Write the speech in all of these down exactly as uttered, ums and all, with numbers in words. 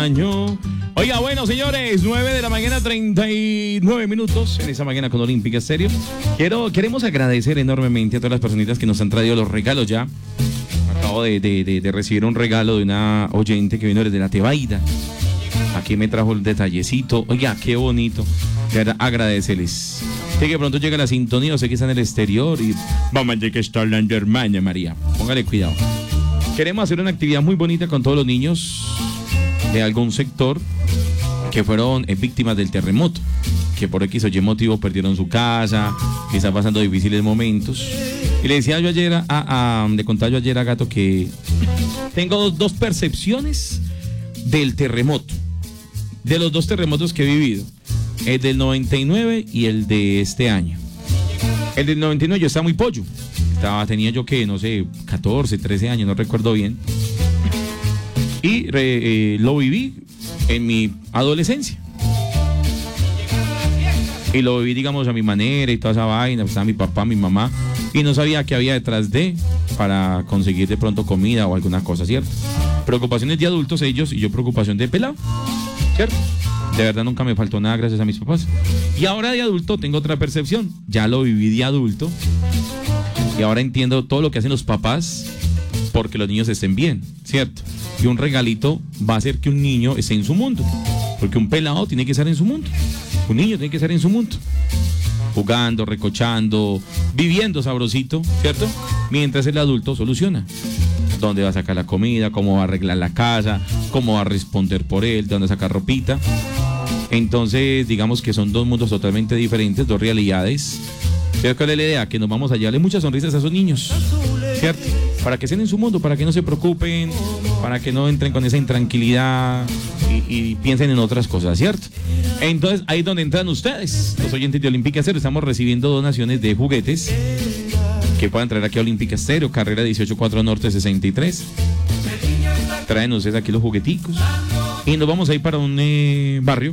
año. Oiga, bueno, señores, nueve de la mañana, treinta y nueve minutos en esa mañana con Olímpica Estéreo. Quiero, queremos agradecer enormemente a todas las personitas que nos han traído los regalos ya. Acabo de, de, de, de recibir un regalo de una oyente que vino desde la Tebaida. Aquí me trajo el detallecito. Oiga, qué bonito. Quiero agradecerles. Sé que pronto llega la sintonía, sé que está en el exterior y vamos a ver que está hablando hermana María. Póngale cuidado. Queremos hacer una actividad muy bonita con todos los niños de algún sector que fueron eh, víctimas del terremoto, que por X o Y motivo perdieron su casa, que están pasando difíciles momentos. Y le decía yo ayer a, a, a le contaba yo ayer a Gato que tengo dos, dos percepciones del terremoto, de los dos terremotos que he vivido, el del noventa y nueve y el de este año. El del noventa y nueve yo estaba muy pollo, estaba, tenía yo que, no sé, catorce, trece años, no recuerdo bien, y re, eh, lo viví en mi adolescencia. Y lo viví, digamos, a mi manera y toda esa vaina. Estaba mi papá, mi mamá, y no sabía qué había detrás de para conseguir de pronto comida o alguna cosa, ¿cierto? Preocupaciones de adultos ellos y yo preocupación de pelado, ¿cierto? De verdad nunca me faltó nada gracias a mis papás. Y ahora de adulto tengo otra percepción. Ya lo viví de adulto y ahora entiendo todo lo que hacen los papás porque los niños estén bien, ¿cierto? Y un regalito va a hacer que un niño esté en su mundo, porque un pelado tiene que estar en su mundo. Un niño tiene que estar en su mundo, jugando, recochando, viviendo sabrosito, ¿cierto? Mientras el adulto soluciona. ¿Dónde va a sacar la comida? ¿Cómo va a arreglar la casa? ¿Cómo va a responder por él? ¿De dónde sacar ropita? Entonces, digamos que son dos mundos totalmente diferentes, dos realidades. ¿Pero cuál es la idea? Que nos vamos a llevarle muchas sonrisas a esos niños, ¿cierto? Para que estén en su mundo, para que no se preocupen, para que no entren con esa intranquilidad y, y piensen en otras cosas, ¿cierto? Entonces, ahí es donde entran ustedes, los oyentes de Olímpica Estéreo. Estamos recibiendo donaciones de juguetes que puedan traer aquí a Olímpica Estéreo, carrera dieciocho cuatro Norte sesenta y tres. Traen ustedes aquí los jugueticos y nos vamos a ir para un eh, barrio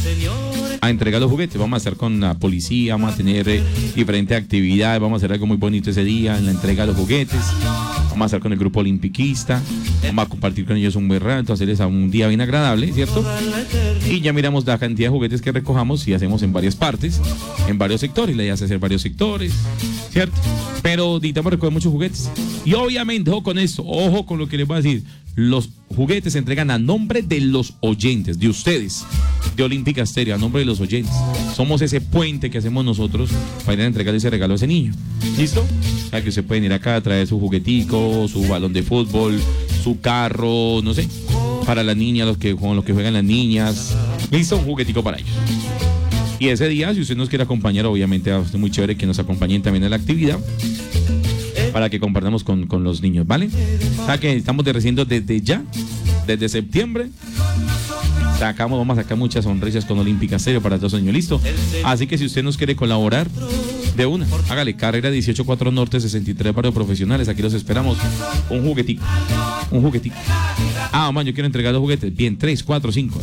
a entregar los juguetes. Vamos a estar con la policía, vamos a tener eh, diferentes actividades, vamos a hacer algo muy bonito ese día en la entrega de los juguetes. Vamos a estar con el grupo olimpiquista, vamos a compartir con ellos un buen rato, hacerles un día bien agradable, ¿cierto? Y ya miramos la cantidad de juguetes que recojamos y hacemos en varias partes, en varios sectores. La idea es hacer varios sectores, ¿cierto? Pero necesitamos recoger muchos juguetes. Y obviamente, ojo con esto, ojo con lo que les voy a decir. Los juguetes se entregan a nombre de los oyentes, de ustedes, de Olímpica Estéreo, a nombre de los oyentes. Somos ese puente que hacemos nosotros para ir a entregarle ese regalo a ese niño. ¿Listo? O sea, que usted pueden ir acá a traer su juguetico, su balón de fútbol, su carro, no sé, para las niñas, los que, con los que juegan las niñas. ¿Listo? Un juguetico para ellos. Y ese día, si usted nos quiere acompañar, obviamente es muy chévere que nos acompañen también en la actividad, para que compartamos con, con los niños, ¿vale? O sea que estamos recibiendo desde ya, desde septiembre. Sacamos, vamos a sacar muchas sonrisas con Olímpica Estéreo para todos los niños, ¿listo? Así que si usted nos quiere colaborar, de una, hágale, carrera dieciocho cuatro Norte sesenta y tres, barrio profesionales, aquí los esperamos. Un juguetico, un juguetico. Ah, man, yo quiero entregar los juguetes. Bien, tres, cuatro, cinco.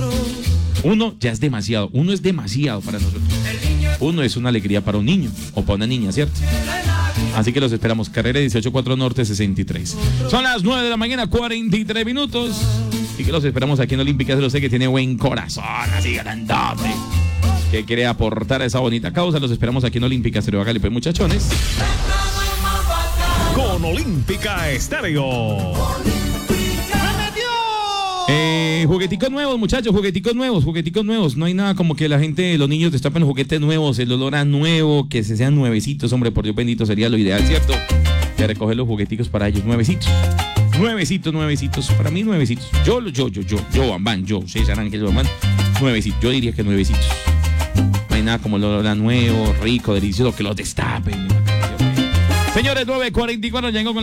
Uno ya es demasiado, uno es demasiado para nosotros. Uno es una alegría para un niño o para una niña, ¿cierto? Así que los esperamos, carrera dieciocho cuatro Norte sesenta y tres. Son las nueve de la mañana, cuarenta y tres minutos. Y que los esperamos aquí en Olímpica. Lo sé que tiene buen corazón, así grandote, que quiere aportar a esa bonita causa. Los esperamos aquí en Olímpica Estéreo. Hágale pues, muchachones. Con Olímpica Estéreo. Eh, jugueticos nuevos, muchachos, jugueticos nuevos, jugueticos nuevos. No hay nada como que la gente, los niños destapen juguetes nuevos, el olor a nuevo, que se sean nuevecitos, hombre, por Dios bendito, sería lo ideal, ¿cierto? De recoger los jugueticos para ellos, nuevecitos. Nuevecitos, nuevecitos, para mí nuevecitos. Yo, yo, yo, yo, yo, Bambán, yo, César Ángel, Bambán, nuevecitos, yo diría que nuevecitos. No hay nada como el olor a nuevo, rico, delicioso, que los destapen. Señores, nueve cuarenta y cuatro, llegó con la